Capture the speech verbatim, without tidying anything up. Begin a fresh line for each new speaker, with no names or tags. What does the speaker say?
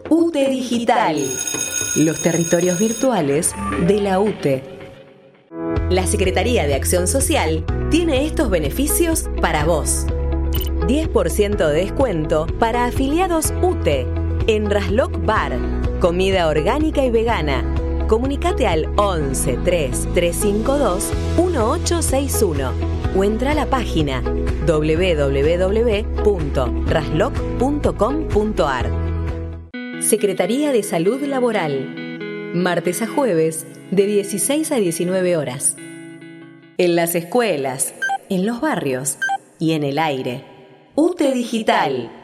U T E Digital, los territorios virtuales de la U T E. La Secretaría de Acción Social tiene estos beneficios para vos. diez por ciento de descuento para afiliados U T E en Rasloc Bar, comida orgánica y vegana. Comunicate al once tres tres cinco dos uno ocho seis uno o entra a la página doble u doble u doble u punto rasloc punto com punto a r. Secretaría de Salud Laboral. Martes a jueves de dieciséis a diecinueve horas. En las escuelas, en los barrios y en el aire. U T E Digital.